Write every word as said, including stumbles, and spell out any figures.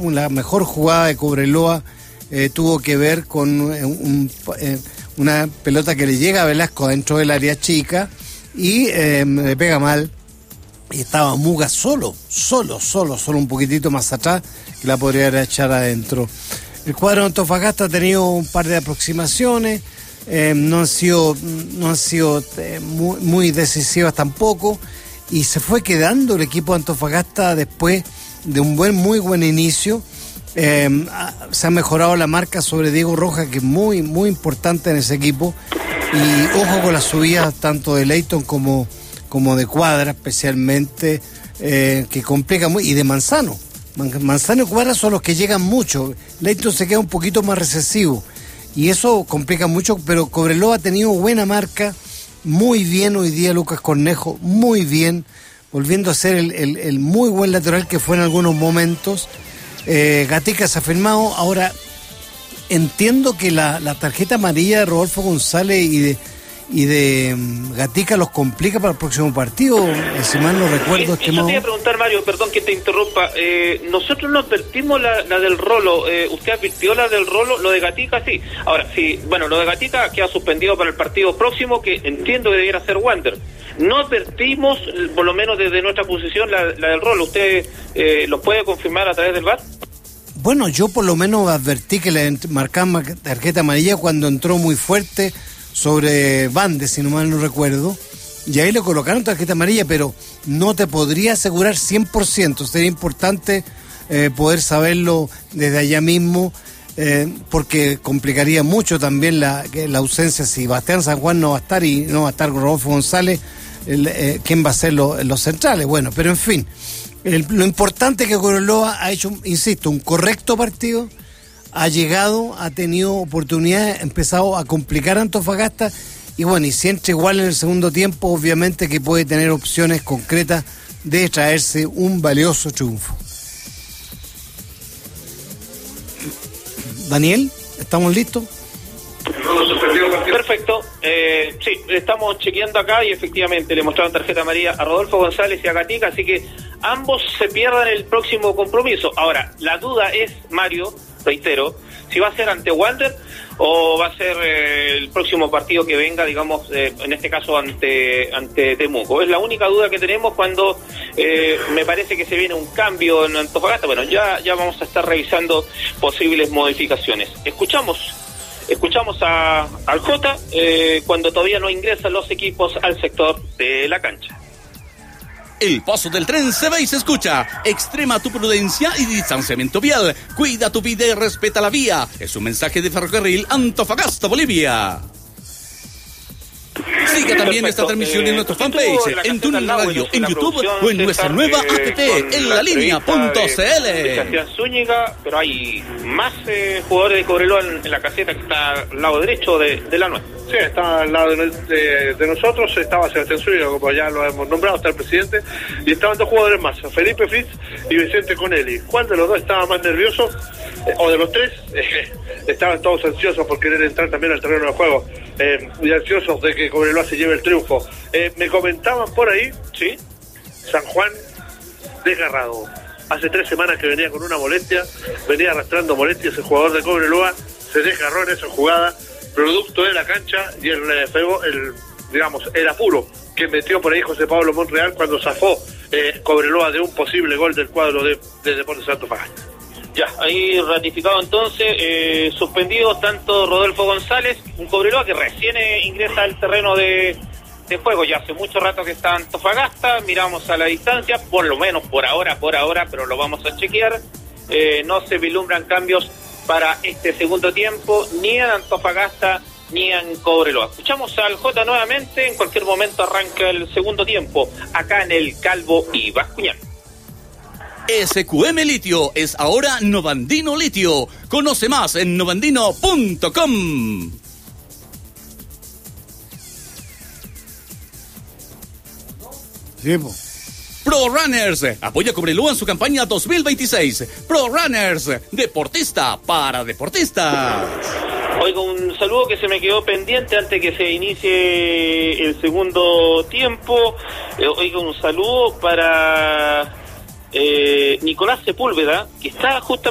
la mejor jugada de Cobreloa eh, tuvo que ver con un, un, eh, una pelota que le llega a Velasco dentro del área chica y eh, le pega mal. Y estaba Muga solo, solo, solo, solo un poquitito más atrás, que la podría echar adentro. El cuadro de Antofagasta ha tenido un par de aproximaciones, eh, no han sido, no han sido eh, muy, muy decisivas tampoco, y se fue quedando el equipo de Antofagasta después de un buen, muy buen inicio. Eh, se ha mejorado la marca sobre Diego Rojas, que es muy, muy importante en ese equipo, y ojo con las subidas tanto de Leighton como, como de Cuadra, especialmente, eh, que complica muy, y de Manzano. Manzano y Cuadra son los que llegan mucho. Leighton se queda un poquito más recesivo y eso complica mucho, pero Cobreloa ha tenido buena marca, muy bien hoy día Lucas Cornejo, muy bien, volviendo a ser el, el, el muy buen lateral que fue en algunos momentos. eh, Gatica se ha firmado. Ahora entiendo que la, la tarjeta amarilla de Rodolfo González y de y de um, Gatica los complica para el próximo partido, eh, si mal no recuerdo. Eh, yo te iba a preguntar, Mario, perdón que te interrumpa, eh, nosotros no advertimos la, la del Rolo, eh, ¿usted advirtió la del Rolo? Lo de Gatica sí. Ahora, sí, bueno, lo de Gatica queda suspendido para el partido próximo, que entiendo que debiera ser Wander. No advertimos, por lo menos desde nuestra posición, la, la del Rolo. ¿Usted eh, lo puede confirmar a través del V A R? Bueno, yo por lo menos advertí que le marcaban tarjeta amarilla cuando entró muy fuerte sobre Bandes, si no mal no recuerdo, y ahí le colocaron tarjeta amarilla, pero no te podría asegurar cien por ciento. Sería importante eh, poder saberlo desde allá mismo, eh, porque complicaría mucho también la, la ausencia. Si Bastián San Juan no va a estar y no va a estar Rodolfo González, el, eh, ¿quién va a ser lo, los centrales? Bueno, pero en fin, el, lo importante es que Cobreloa ha hecho, insisto, un correcto partido. Ha llegado, ha tenido oportunidades, ha empezado a complicar a Antofagasta, y bueno, y si entra igual en el segundo tiempo, obviamente que puede tener opciones concretas de traerse un valioso triunfo. Daniel, ¿estamos listos? Perfecto, eh, sí, estamos chequeando acá y efectivamente le mostraron tarjeta amarilla a Rodolfo González y a Gatica, así que ambos se pierdan el próximo compromiso. Ahora, la duda es, Mario, reitero, si va a ser ante Wander o va a ser eh, el próximo partido que venga, digamos, eh, en este caso ante ante Temuco. Es la única duda que tenemos cuando eh, me parece que se viene un cambio en Antofagasta. Bueno, ya ya vamos a estar revisando posibles modificaciones. Escuchamos escuchamos a al Jota eh, cuando todavía no ingresan los equipos al sector de la cancha. El paso del tren se ve y se escucha. Extrema tu prudencia y distanciamiento vial. Cuida tu vida y respeta la vía. Es un mensaje de Ferrocarril Antofagasta, Bolivia. Siga también esta transmisión en nuestro fanpage, en TuneIn Radio, en YouTube o en nuestra nueva app en la línea punto c l. Sebastián Zúñiga, pero hay más eh, jugadores de Cobreloa en, en la caseta que está al lado derecho de, de la nuestra. Sí, está al lado de, de, de nosotros, estaba Sebastián Zúñiga, como ya lo hemos nombrado, está el presidente, y estaban dos jugadores más, Felipe Fritz y Vicente Conelli. ¿Cuál de los dos estaba más nervioso? Eh, o de los tres, eh, estaban todos ansiosos por querer entrar también al terreno de juego, eh, y ansiosos de que Cobreloa se lleve el triunfo. Eh, me comentaban por ahí, sí, San Juan desgarrado. Hace tres semanas que venía con una molestia, venía arrastrando molestias el jugador de Cobreloa, se desgarró en esa jugada, producto de la cancha y el, el, el digamos, el apuro que metió por ahí José Pablo Monreal cuando zafó eh, Cobreloa de un posible gol del cuadro de, de Deportes Antofagasta. Ya, ahí ratificado entonces, eh, suspendido tanto Rodolfo González, un Cobreloa que recién eh, ingresa al terreno de, de juego, ya hace mucho rato que está Antofagasta, miramos a la distancia, por lo menos por ahora, por ahora, pero lo vamos a chequear, eh, no se vislumbran cambios para este segundo tiempo, ni en Antofagasta, ni en Cobreloa. Escuchamos al Jota nuevamente, en cualquier momento arranca el segundo tiempo, acá en el Calvo y Bascuñán. S Q M Litio es ahora Novandino Litio. Conoce más en novandino punto com. Sí, po. Pro Runners apoya a Cobreloa en su campaña dos mil veintiséis. Pro Runners, deportista para deportistas. Oiga, un saludo que se me quedó pendiente antes que se inicie el segundo tiempo. Eh, oiga, un saludo para eh, Nicolás Sepúlveda, que está justamente